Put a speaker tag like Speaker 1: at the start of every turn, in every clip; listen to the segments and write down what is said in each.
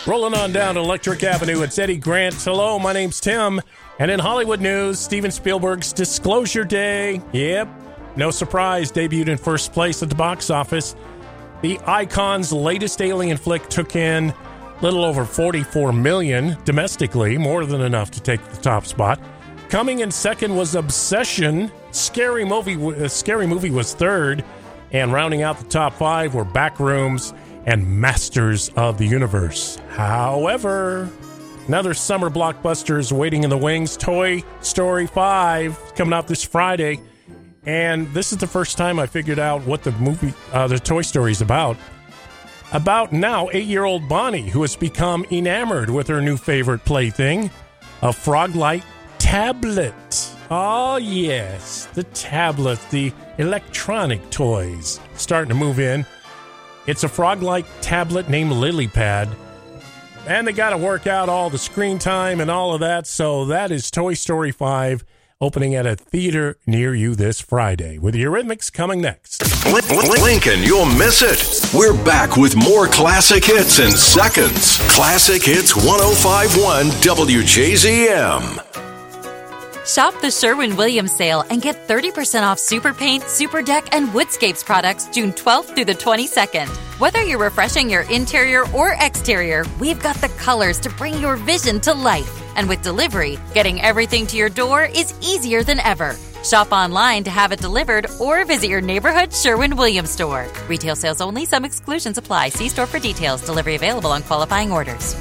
Speaker 1: Rolling on down Electric Avenue, it's Eddie Grant. Hello, my name's Tim. And in Hollywood news, Steven Spielberg's Disclosure Day. Yep, no surprise, debuted in first place at the box office. The Icon's latest alien flick took in a little over $44 million domestically, more than enough to take the top spot. Coming in second was Obsession. Scary Movie was third. And rounding out the top five were Backrooms and Masters of the Universe. However, another summer blockbuster is waiting in the wings. Toy Story 5 coming out this Friday. And this is the first time I figured out what the movie, the Toy Story is about. About now 8-year-old Bonnie, who has become enamored with her new favorite plaything, a frog-like tablet. Oh, yes, the tablet, the electronic toys starting to move in. It's a frog-like tablet named LilyPad, and they got to work out all the screen time and all of that, so that is Toy Story 5 opening at a theater near you this Friday, with the Eurythmics coming next.
Speaker 2: Lincoln, you'll miss it. We're back with more classic hits in seconds. Classic Hits 105.1 WJZM.
Speaker 3: Shop the Sherwin-Williams sale and get 30% off Super Paint, Super Deck, and Woodscapes products June 12th through the 22nd. Whether you're refreshing your interior or exterior, we've got the colors to bring your vision to life. And with delivery, getting everything to your door is easier than ever. Shop online to have it delivered or visit your neighborhood Sherwin-Williams store. Retail sales only. Some exclusions apply. See store for details. Delivery available on qualifying orders.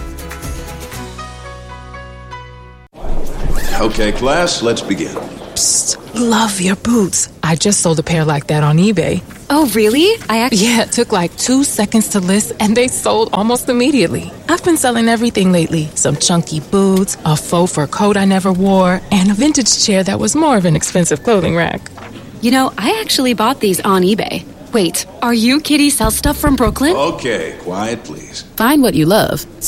Speaker 4: Okay, class, let's begin.
Speaker 5: Psst, love your boots. I just sold a pair like that on eBay.
Speaker 6: Oh, really?
Speaker 5: Yeah, it took like 2 seconds to list, and they sold almost immediately. I've been selling everything lately. Some chunky boots, a faux fur coat I never wore, and a vintage chair that was more of an expensive clothing rack.
Speaker 6: You know, I actually bought these on eBay. Wait, are you Kitty Sell Stuff from Brooklyn?
Speaker 4: Okay, quiet, please.
Speaker 6: Find what you love.